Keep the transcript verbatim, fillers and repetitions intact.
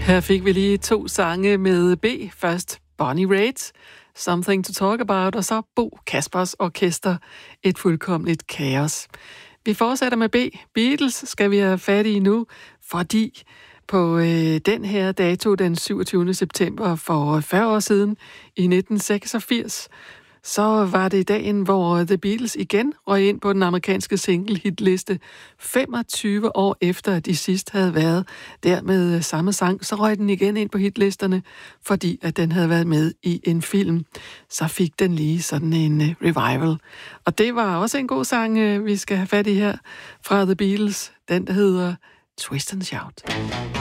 Her fik vi lige to sange med B. Først Bonnie Raitt, Something to Talk About, og så Bo Kaspers Orkester, et fuldkommeligt kaos. Vi fortsætter med B. Beatles skal vi have fat i nu, fordi på øh, den her dato, den syvogtyvende september for fyrre år siden, i nitten seksogfirs, så var det dagen, hvor The Beatles igen røg ind på den amerikanske single-hitliste. femogtyve år efter, at de sidst havde været der med samme sang, så røg den igen ind på hitlisterne, fordi at den havde været med i en film. Så fik den lige sådan en uh, revival. Og det var også en god sang, uh, vi skal have fat i her fra The Beatles. Den, der hedder Twist and Shout.